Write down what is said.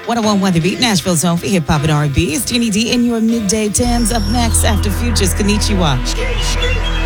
101 The Beat, Nashville's home for hip-hop and R&B. It's Jeannie D in your midday Thames. Up next after Future's Konnichiwa.